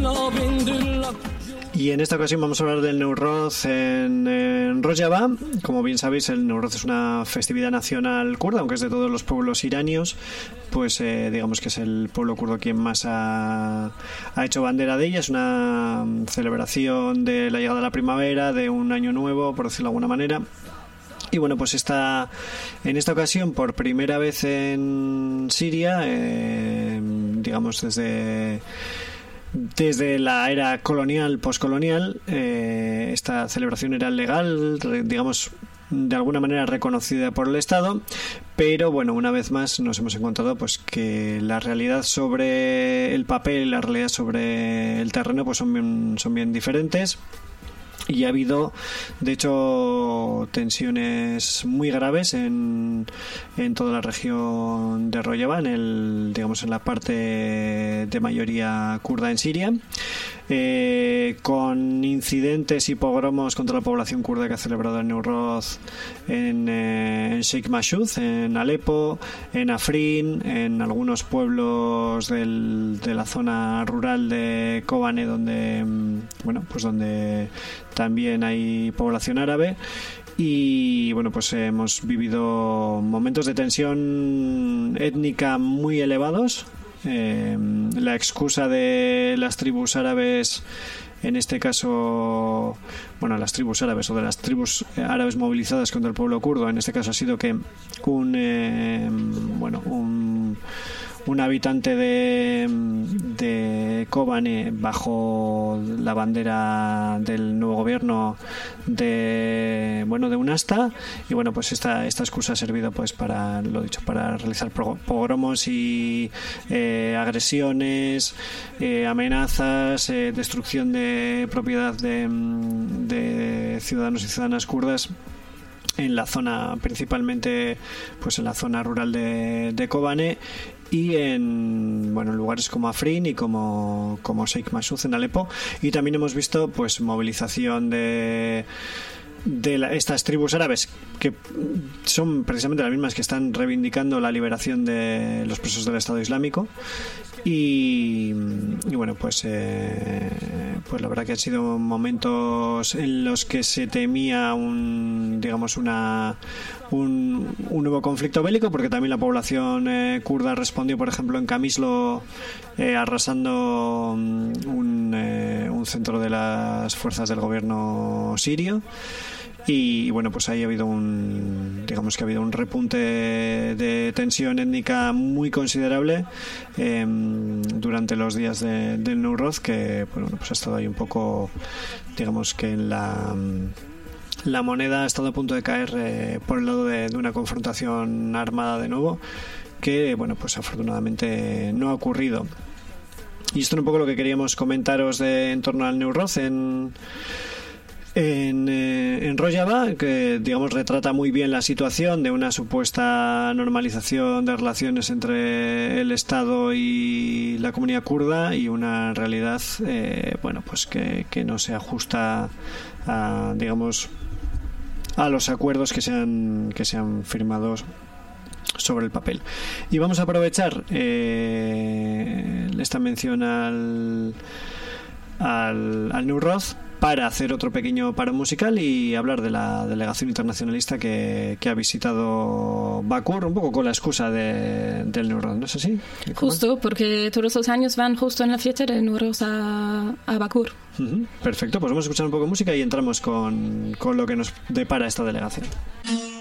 Y en esta ocasión vamos a hablar del Newroz en Rojava. Como bien sabéis, el Newroz es una festividad nacional kurda, aunque es de todos los pueblos iranios. Pues digamos que es el pueblo kurdo quien más ha hecho bandera de ella. Es una celebración de la llegada de la primavera, de un año nuevo, por decirlo de alguna manera. Y bueno, pues en esta ocasión, por primera vez en Siria, digamos desde la era colonial, postcolonial, esta celebración era legal, digamos, de alguna manera reconocida por el Estado, pero bueno, una vez más nos hemos encontrado pues que la realidad sobre el papel, la realidad sobre el terreno pues son bien diferentes. Y ha habido, de hecho, tensiones muy graves en toda la región de Rojava, digamos en la parte de mayoría kurda en Siria, con incidentes y pogromos contra la población kurda que ha celebrado el Newroz en Sheikh Mashhud, en Alepo, en Afrin, en algunos pueblos de la zona rural de Kobane, donde también hay población árabe. Y bueno, pues hemos vivido momentos de tensión étnica muy elevados. La excusa de las tribus árabes, en este caso, bueno, las tribus árabes o de las tribus árabes movilizadas contra el pueblo kurdo, en este caso ha sido que un habitante de Kobane bajo la bandera del nuevo gobierno de UNASTA, y bueno, pues esta excusa ha servido pues para realizar pogromos y agresiones, amenazas, destrucción de propiedad de ciudadanos y ciudadanas kurdas en la zona, principalmente pues en la zona rural de Kobane, y en lugares como Afrin y como Sheikh Mashhud en Alepo. Y también hemos visto pues movilización de estas tribus árabes, que son precisamente las mismas que están reivindicando la liberación de los presos del Estado Islámico. Y bueno, pues la verdad que han sido momentos en los que se temía un nuevo conflicto bélico, porque también la población kurda respondió, por ejemplo, en Kamislo, arrasando un centro de las fuerzas del gobierno sirio. Y bueno, pues ahí ha habido un repunte de tensión étnica muy considerable durante los días del Newroz, que pues ha estado ahí un poco, digamos que en la moneda ha estado a punto de caer por el lado de una confrontación armada de nuevo, que bueno, pues afortunadamente no ha ocurrido. Y esto es un poco lo que queríamos comentaros en torno al Newroz en Rojava, que digamos retrata muy bien la situación de una supuesta normalización de relaciones entre el Estado y la comunidad kurda, y una realidad pues que no se ajusta a los acuerdos que se han firmado sobre el papel. Y vamos a aprovechar esta mención al Newroz para hacer otro pequeño paro musical y hablar de la delegación internacionalista que ha visitado Bakur, un poco con la excusa del Newroz, ¿no es así? Justo, porque todos los años van justo en la fiesta del Newroz a Bakur. Uh-huh. Perfecto, pues vamos a escuchar un poco de música y entramos con lo que nos depara esta delegación.